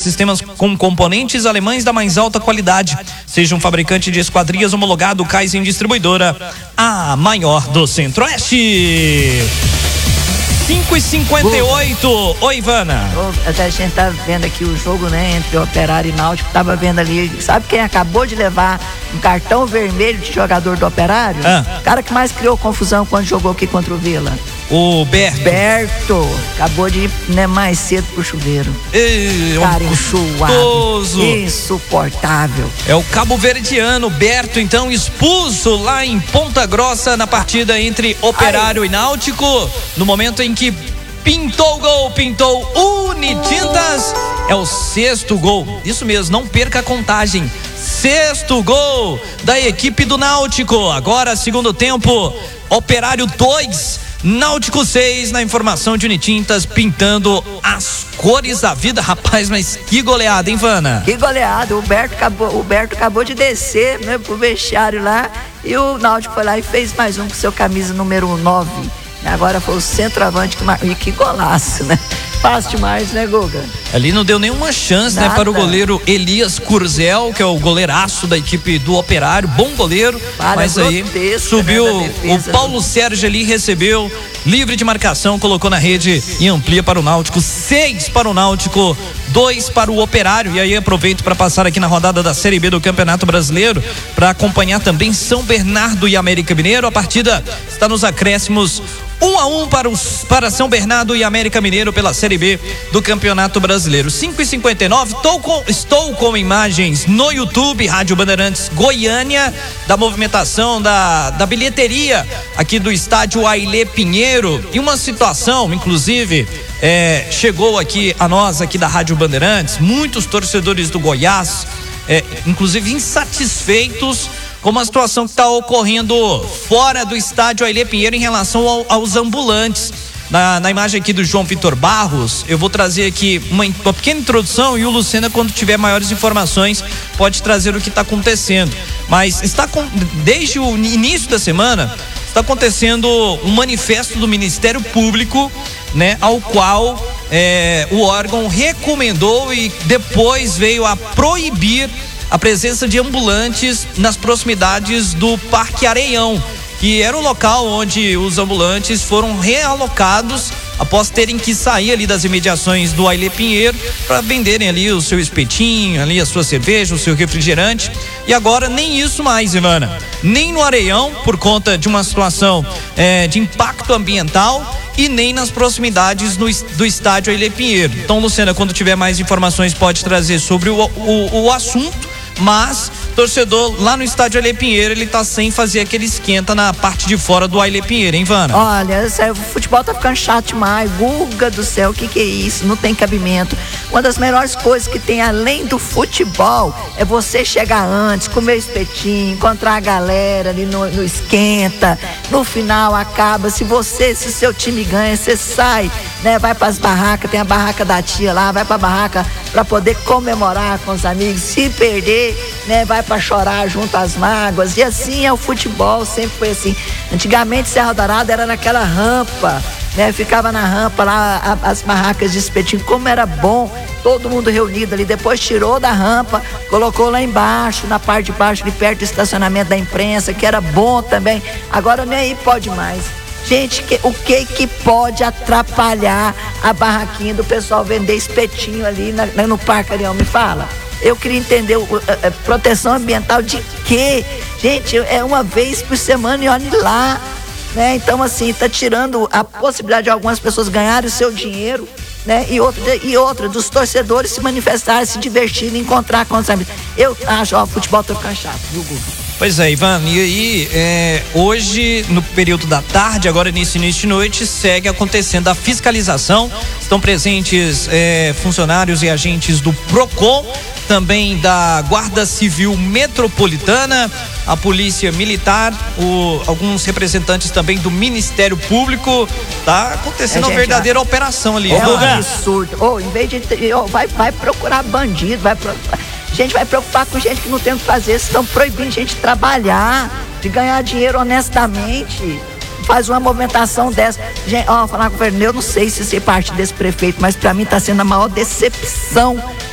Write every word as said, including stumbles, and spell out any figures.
sistemas com componentes alemães da mais alta qualidade. Seja um fabricante de esquadrias homologado, Kaizen Distribuidora, a maior do Centro-Oeste. cinco e cinquenta e oito. Oi, Ivana. Até a gente tá vendo aqui o jogo, né, entre Operário e Náutico. Tava vendo ali, sabe quem acabou de levar um cartão vermelho de jogador do Operário? Ah. O cara que mais criou confusão quando jogou aqui contra o Vila. O Berto. Berto. Acabou de ir, né, mais cedo pro chuveiro. Ei, cara um enxuado. Insuportável. É o cabo-verdiano Berto, então, expulso lá em Ponta Grossa na partida entre Operário Ai. e Náutico. No momento em que pintou o gol, pintou Unitintas. É o sexto gol. Isso mesmo, não perca a contagem. Sexto gol da equipe do Náutico. Agora, segundo tempo, Operário dois, Náutico seis, na informação de Unitintas, pintando as cores da vida. Rapaz, mas que goleada, hein, Vana? Que goleada. O Berto acabou, o Berto acabou de descer, né, pro vestiário lá, e o Náutico foi lá e fez mais um com seu camisa número nove. Agora foi o centroavante que mar... E que golaço, né? Fácil demais, né, Guga? Ali não deu nenhuma chance, Nada. né, para o goleiro Elias Curzel, que é o goleiraço da equipe do Operário, bom goleiro, Para mas aí subiu, né, defesa, o Paulo do... Sérgio ali recebeu, livre de marcação, colocou na rede e amplia para o Náutico, seis para o Náutico, dois para o Operário. E aí aproveito para passar aqui na rodada da Série B do Campeonato Brasileiro para acompanhar também São Bernardo e América Mineiro. A partida está nos acréscimos, um a um para, os, para São Bernardo e América Mineiro pela Série B do Campeonato Brasileiro. cinco e cinquenta e nove, estou com, estou com imagens no YouTube, Rádio Bandeirantes Goiânia, da movimentação da, da bilheteria aqui do estádio Ailê Pinheiro. E uma situação, inclusive, é, chegou aqui a nós, aqui da Rádio Bandeirantes, muitos torcedores do Goiás, é, inclusive insatisfeitos com a situação que está ocorrendo fora do estádio Ailê Pinheiro em relação ao, aos ambulantes. Na, na imagem aqui do João Vitor Barros, eu vou trazer aqui uma, uma pequena introdução, e o Lucena, quando tiver maiores informações, pode trazer o que está acontecendo. Mas está com, desde o início da semana, está acontecendo um manifesto do Ministério Público, né, ao qual é, o órgão recomendou e depois veio a proibir a presença de ambulantes nas proximidades do Parque Areião, que era o local onde os ambulantes foram realocados após terem que sair ali das imediações do Ailê Pinheiro para venderem ali o seu espetinho, ali a sua cerveja, o seu refrigerante. E agora nem isso mais, Ivana, nem no Areião, por conta de uma situação é, de impacto ambiental, e nem nas proximidades no, do estádio Ailê Pinheiro. Então, Luciana, quando tiver mais informações, pode trazer sobre o, o, o assunto. Mas, torcedor lá no estádio Ailê Pinheiro, ele tá sem fazer aquele esquenta na parte de fora do Ailê Pinheiro, hein, Vana? Olha, o futebol tá ficando chato demais. Guga do céu, o que que é isso? Não tem cabimento. Uma das melhores coisas que tem além do futebol é você chegar antes, comer espetinho, encontrar a galera ali no, no esquenta. No final acaba, se você, se o seu time ganha, você sai, né? Vai pras barracas, tem a barraca da tia lá, vai pra barraca pra poder comemorar com os amigos. Se perder, né, vai para chorar junto às mágoas. E assim é o futebol, sempre foi assim. Antigamente Serra Dourada era naquela rampa, né, ficava na rampa lá a, as barracas de espetinho, como era bom, todo mundo reunido ali. Depois tirou da rampa, colocou lá embaixo, na parte de baixo, ali perto do estacionamento da imprensa, que era bom também. Agora nem aí pode mais. Gente, que, o que que pode atrapalhar a barraquinha do pessoal vender espetinho ali na, no Parque Areião? Me fala. Eu queria entender, uh, uh, proteção ambiental de quê? Gente, é uma vez por semana e olhe lá, né? Então, assim, tá tirando a possibilidade de algumas pessoas ganharem o seu dinheiro, né? E outra, e outra dos torcedores se manifestarem, se divertirem, encontrar com os amigos. Eu acho, ó, o futebol tá ficando chato, viu, Guga? Pois é, Ivan, e aí, é, hoje, no período da tarde, agora nesse início de noite, segue acontecendo a fiscalização. Estão presentes é, funcionários e agentes do Procon, também da Guarda Civil Metropolitana, a Polícia Militar, o, alguns representantes também do Ministério Público. Tá acontecendo é, uma gente, verdadeira ó, operação ali. É um absurdo. Oh, em vez de. Oh, vai, vai procurar bandido, vai procurar. Gente, vai preocupar com gente que não tem o que fazer. Estão proibindo gente de trabalhar, de ganhar dinheiro honestamente. Faz uma movimentação dessa. Gente, ó, falar com o governo, eu não sei se ser parte desse prefeito, mas pra mim tá sendo a maior decepção